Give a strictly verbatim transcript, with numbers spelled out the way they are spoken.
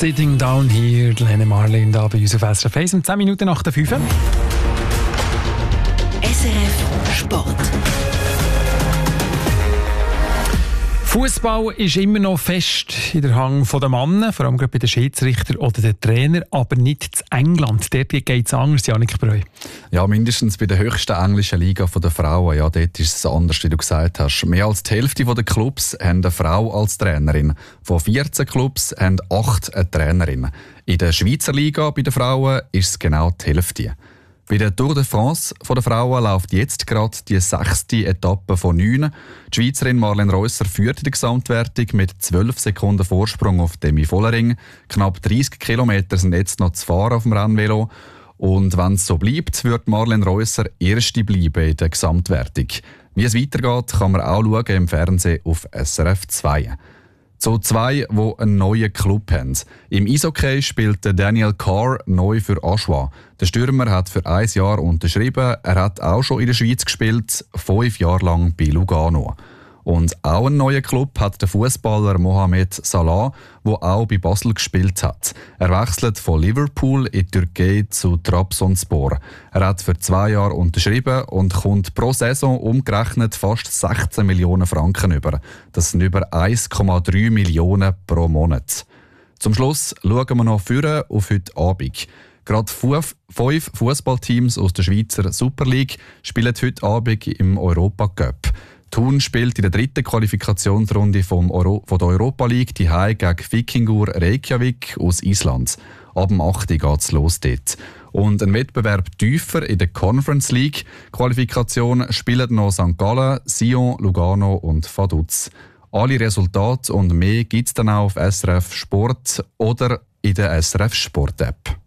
Sitting Down Here, Lene Marlin da bei uns auf S R F eins um zehn Minuten nach der fünf. S R F Sport. Fußball ist immer noch fest in der Hand der Männer, vor allem gerade bei den Schiedsrichtern oder den Trainern, aber nicht in England. Dort geht es anders, Janik Breu. Ja, mindestens bei der höchsten englischen Liga der Frauen. Ja, dort ist es anders, wie du gesagt hast. Mehr als die Hälfte der Clubs haben eine Frau als Trainerin. Von vierzehn Clubs haben acht eine Trainerin. In der Schweizer Liga bei den Frauen ist es genau die Hälfte. Bei der Tour de France der Frauen läuft jetzt gerade die sechste Etappe von neun. Die Schweizerin Marlene Reusser führt in der Gesamtwertung mit zwölf Sekunden Vorsprung auf Demi Vollering. Knapp dreißig Kilometer sind jetzt noch zu fahren auf dem Rennvelo. Und wenn es so bleibt, wird Marlene Reusser Erste bleiben in der Gesamtwertung. Wie es weitergeht, kann man auch schauen im Fernsehen auf S R F zwei. So zwei, die einen neuen Club haben. Im Eishockey spielt Daniel Carr neu für Aschua. Der Stürmer hat für ein Jahr unterschrieben. Er hat auch schon in der Schweiz gespielt, fünf Jahre lang bei Lugano. Und auch einen neuen Club hat der Fußballer Mohamed Salah, der auch bei Basel gespielt hat. Er wechselt von Liverpool in die Türkei zu Trabzonspor. Er hat für zwei Jahre unterschrieben und kommt pro Saison umgerechnet fast sechzehn Millionen Franken über. Das sind über eins Komma drei Millionen pro Monat. Zum Schluss schauen wir noch vorne auf heute Abend. Gerade fünf Fußballteams aus der Schweizer Super League spielen heute Abend im Europa Cup. Thun spielt in der dritten Qualifikationsrunde vom Euro, von der Europa League die Heim gegen Víkingur Reykjavik aus Island. Ab dem acht Uhr geht es los dort. Und ein Wettbewerb tiefer in der Conference League Qualifikation spielen noch Sankt Gallen, Sion, Lugano und Vaduz. Alle Resultate und mehr gibt es dann auch auf S R F Sport oder in der S R F Sport App.